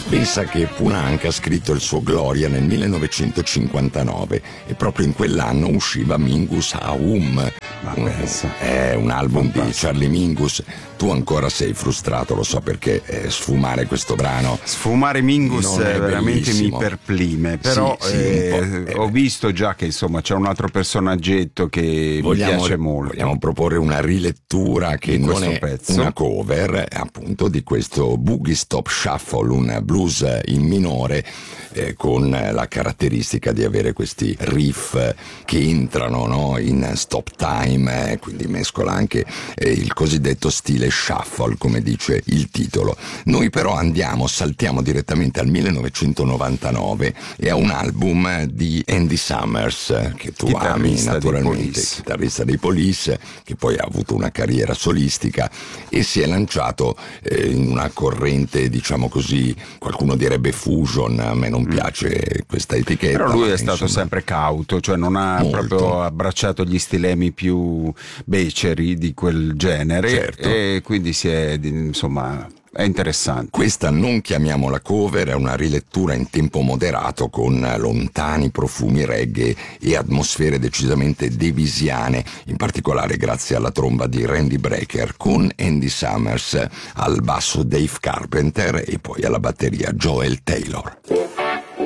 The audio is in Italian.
Pensa che Punk ha scritto il suo Gloria nel 1959 e proprio in quell'anno usciva Mingus Aum, un album di Charlie Mingus. Tu ancora sei frustrato, lo so, perché sfumare questo brano, sfumare Mingus veramente mi perplime, però ho visto già che insomma c'è un altro personaggetto che mi piace molto. Vogliamo proporre una rilettura che non è una cover, appunto, di questo Boogie Stop Shuffle, un blues in minore, con la caratteristica di avere questi riff che entrano, no, in stop time, quindi mescola anche il cosiddetto stile shuffle, come dice il titolo. Noi però saltiamo direttamente al 1999 e a un album di Andy Summers, che tu ami naturalmente, chitarrista dei Police, che poi ha avuto una carriera solistica e si è lanciato in una corrente, diciamo così, qualcuno direbbe fusion, a me non piace questa etichetta. Però lui è stato sempre cauto, cioè non ha proprio abbracciato gli stilemi più beceri di quel genere, certo. E quindi è interessante. Questa non chiamiamola cover, è una rilettura in tempo moderato con lontani profumi reggae e atmosfere decisamente devisiane, in particolare grazie alla tromba di Randy Brecker, con Andy Summers, al basso Dave Carpenter e poi alla batteria Joel Taylor.